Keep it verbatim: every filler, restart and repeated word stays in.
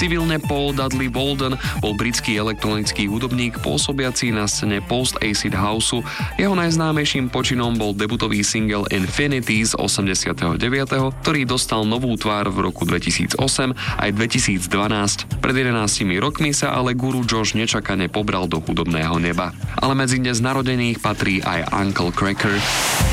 Civilne Paul Dudley Walden bol britský elektronický hudobník pôsobiaci na scéne post-acid houseu. Jeho najznámejším počinom bol debutový single Infinity z osemdesiateho deviateho, ktorý dostal novú tvár v roku dvetisícosem aj dvetisícdvanásť. Pred jedenástimi rokmi sa ale guru Josh nečakane pobral do hudobného neba. Ale medzi dnes narodených patrí aj Uncle Cracker.